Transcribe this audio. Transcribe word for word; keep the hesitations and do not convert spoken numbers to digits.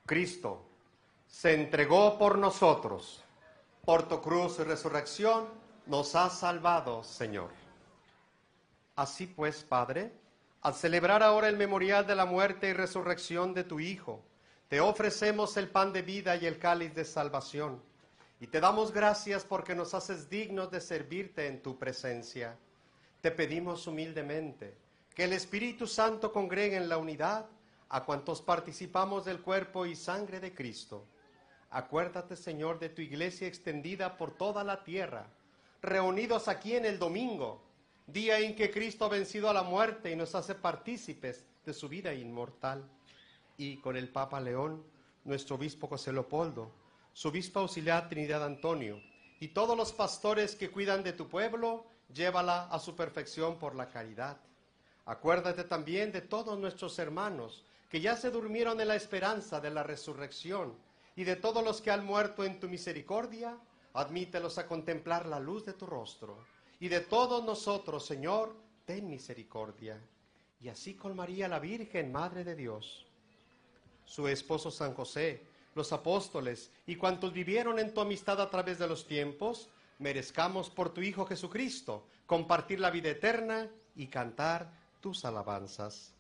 Cristo se entregó por nosotros. Por tu cruz y resurrección nos has salvado, Señor. Así pues, Padre, al celebrar ahora el memorial de la muerte y resurrección de tu Hijo, te ofrecemos el pan de vida y el cáliz de salvación, y te damos gracias porque nos haces dignos de servirte en tu presencia. Te pedimos humildemente que el Espíritu Santo congregue en la unidad a cuantos participamos del cuerpo y sangre de Cristo. Acuérdate, Señor, de tu iglesia extendida por toda la tierra, reunidos aquí en el domingo, día en que Cristo ha vencido a la muerte y nos hace partícipes de su vida inmortal. Y con el Papa León, nuestro obispo José Leopoldo, su obispo auxiliar Trinidad Antonio, y todos los pastores que cuidan de tu pueblo, llévala a su perfección por la caridad. Acuérdate también de todos nuestros hermanos que ya se durmieron en la esperanza de la resurrección, y de todos los que han muerto en tu misericordia, admítelos a contemplar la luz de tu rostro. Y de todos nosotros, Señor, ten misericordia. Y así con María la Virgen, Madre de Dios, su esposo San José, los apóstoles y cuantos vivieron en tu amistad a través de los tiempos, merezcamos por tu Hijo Jesucristo compartir la vida eterna y cantar tus alabanzas.